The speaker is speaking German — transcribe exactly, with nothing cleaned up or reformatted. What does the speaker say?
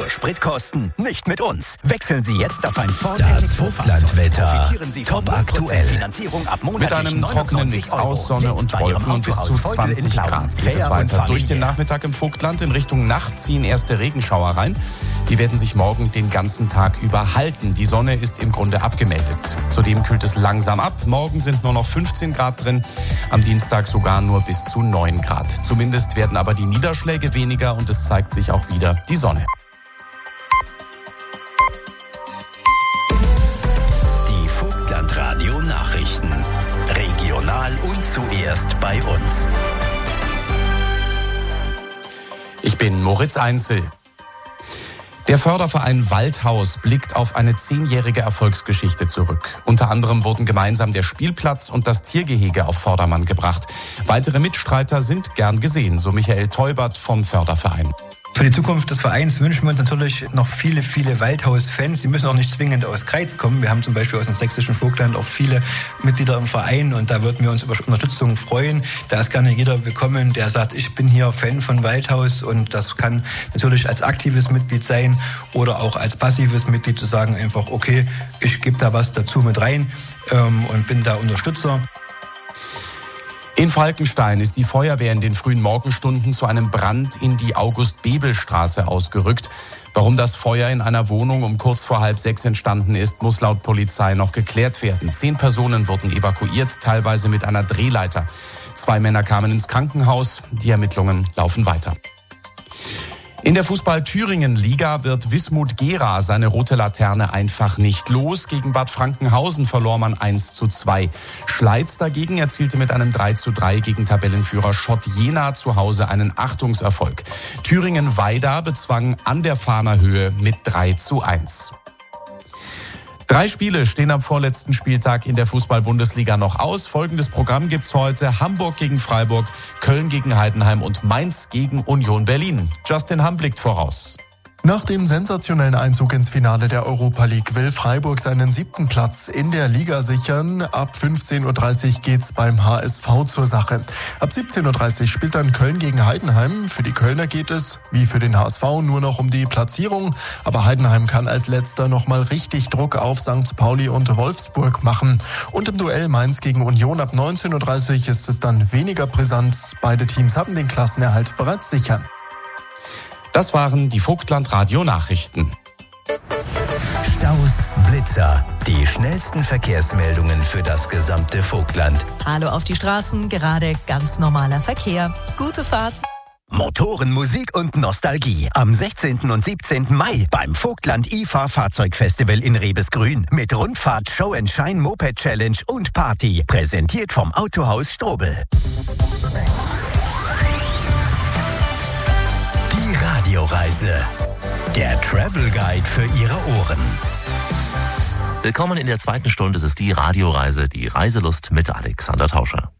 Spritkosten nicht mit uns. Wechseln Sie jetzt auf ein Ford Das Vogtlandwetter. Top aktuell. Mit einem trockenen Mix aus Sonne und Wolken und bis zu zwanzig Grad geht es weiter. Durch den Nachmittag im Vogtland in Richtung Nacht ziehen erste Regenschauer rein. Die werden sich morgen den ganzen Tag über halten. Die Sonne ist im Grunde abgemeldet. Zudem kühlt es langsam ab. Morgen sind nur noch fünfzehn Grad drin, am Dienstag sogar nur bis zu neun Grad. Zumindest werden aber die Niederschläge weniger und es zeigt sich auch wieder die Sonne. Die Vogtlandradio Nachrichten. Regional und zuerst bei uns. Ich bin Moritz Einzel. Der Förderverein Waldhaus blickt auf eine zehnjährige Erfolgsgeschichte zurück. Unter anderem wurden gemeinsam der Spielplatz und das Tiergehege auf Vordermann gebracht. Weitere Mitstreiter sind gern gesehen, so Michael Teubert vom Förderverein. Für die Zukunft des Vereins wünschen wir uns natürlich noch viele, viele Waldhaus-Fans. Die müssen auch nicht zwingend aus Greiz kommen. Wir haben zum Beispiel aus dem sächsischen Vogtland auch viele Mitglieder im Verein und da würden wir uns über Unterstützung freuen. Da ist gerne jeder willkommen, der sagt, ich bin hier Fan von Waldhaus, und das kann natürlich als aktives Mitglied sein oder auch als passives Mitglied zu sagen einfach, okay, ich gebe da was dazu mit rein ähm, und bin da Unterstützer. In Falkenstein ist die Feuerwehr in den frühen Morgenstunden zu einem Brand in die August-Bebel-Straße ausgerückt. Warum das Feuer in einer Wohnung um kurz vor halb sechs entstanden ist, muss laut Polizei noch geklärt werden. Zehn Personen wurden evakuiert, teilweise mit einer Drehleiter. Zwei Männer kamen ins Krankenhaus. Die Ermittlungen laufen weiter. In der Fußball-Thüringen-Liga wird Wismut Gera seine rote Laterne einfach nicht los. Gegen Bad Frankenhausen verlor man eins zu zwei. Schleiz dagegen erzielte mit einem drei zu drei gegen Tabellenführer Schott Jena zu Hause einen Achtungserfolg. Thüringen-Weida bezwang an der Fahner Höhe mit drei zu eins. Drei Spiele stehen am vorletzten Spieltag in der Fußball-Bundesliga noch aus. Folgendes Programm gibt's heute: Hamburg gegen Freiburg, Köln gegen Heidenheim und Mainz gegen Union Berlin. Justin Hamm blickt voraus. Nach dem sensationellen Einzug ins Finale der Europa League will Freiburg seinen siebten Platz in der Liga sichern. Ab fünfzehn Uhr dreißig geht's beim H S V zur Sache. Ab siebzehn Uhr dreißig spielt dann Köln gegen Heidenheim. Für die Kölner geht es, wie für den H S V, nur noch um die Platzierung. Aber Heidenheim kann als letzter nochmal richtig Druck auf Sankt Pauli und Wolfsburg machen. Und im Duell Mainz gegen Union ab neunzehn Uhr dreißig ist es dann weniger brisant. Beide Teams haben den Klassenerhalt bereits sicher. Das waren die Vogtland-Radio-Nachrichten. Staus, Blitzer, die schnellsten Verkehrsmeldungen für das gesamte Vogtland. Hallo auf die Straßen, gerade ganz normaler Verkehr. Gute Fahrt. Motoren, Musik und Nostalgie. Am sechzehnten und siebzehnten Mai beim Vogtland I F A Fahrzeugfestival in Rebesgrün mit Rundfahrt, Show and Shine, Moped Challenge und Party. Präsentiert vom Autohaus Strobel. Die Radioreise. Der Travel Guide für Ihre Ohren. Willkommen in der zweiten Stunde. Es ist die Radioreise, die Reiselust mit Alexander Tauscher.